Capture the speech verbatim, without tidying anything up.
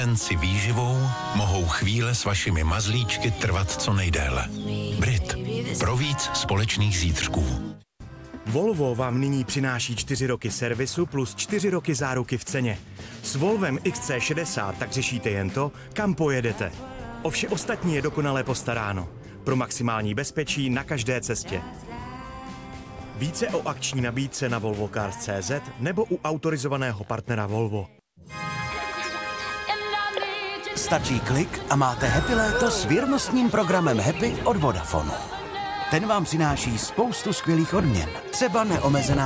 si výživou mohou chvíle s vašimi mazlíčky trvat co nejdéle. Brit. Pro víc společných zítřků. Volvo vám nyní přináší čtyři roky servisu plus čtyři roky záruky v ceně. S Volvem X C šedesát tak řešíte jen to, kam pojedete. O vše ostatní je dokonale postaráno. Pro maximální bezpečí na každé cestě. Více o akční nabídce na volvo cars tečka cé zet nebo u autorizovaného partnera Volvo. Stačí klik a máte happy léto s věrnostním programem Happy od Vodafonu. Ten vám přináší spoustu skvělých odměn, třeba neomezená